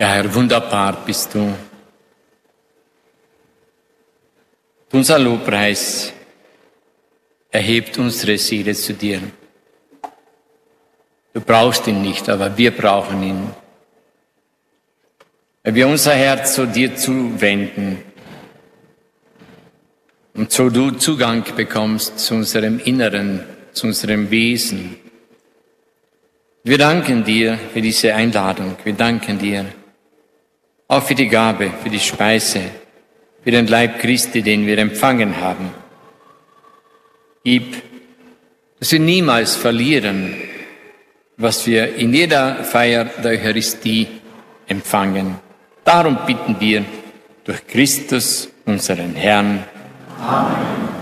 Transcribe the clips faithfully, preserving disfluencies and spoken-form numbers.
Ja, Herr, wunderbar bist du. Unser Lobpreis erhebt unsere Seele zu dir. Du brauchst ihn nicht, aber wir brauchen ihn. Weil wir unser Herz zu dir zuwenden und so du Zugang bekommst zu unserem Inneren, zu unserem Wesen. Wir danken dir für diese Einladung. Wir danken dir auch für die Gabe, für die Speise, für den Leib Christi, den wir empfangen haben. Gib, dass wir niemals verlieren, was wir in jeder Feier der Eucharistie empfangen. Darum bitten wir durch Christus, unseren Herrn. Amen.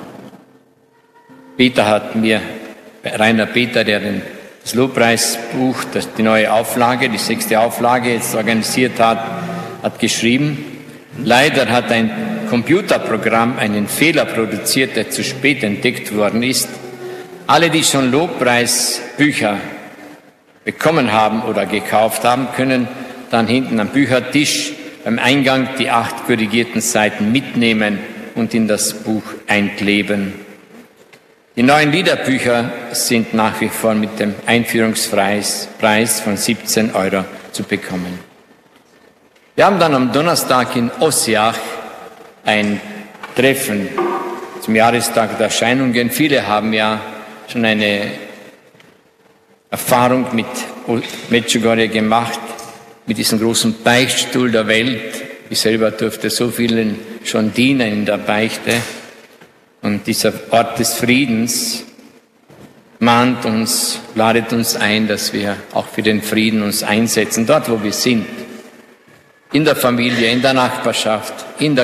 Peter hat mir, Rainer Peter, der den, das Lobpreisbuch, das, die neue Auflage, die sechste Auflage jetzt organisiert hat, hat geschrieben, leider hat ein Computerprogramm einen Fehler produziert, der zu spät entdeckt worden ist. Alle, die schon Lobpreisbücher bekommen haben oder gekauft haben, können dann hinten am Büchertisch beim Eingang die acht korrigierten Seiten mitnehmen und in das Buch einkleben. Die neuen Liederbücher sind nach wie vor mit dem Einführungspreis von siebzehn Euro zu bekommen. Wir haben dann am Donnerstag in Ossiach ein Treffen zum Jahrestag der Erscheinungen. Viele haben ja schon eine Erfahrung mit Medjugorje gemacht, mit diesem großen Beichtstuhl der Welt. Ich selber durfte so vielen schon dienen in der Beichte. Und dieser Ort des Friedens mahnt uns, ladet uns ein, dass wir auch für den Frieden uns einsetzen, dort wo wir sind. In der Familie, in der Nachbarschaft, in der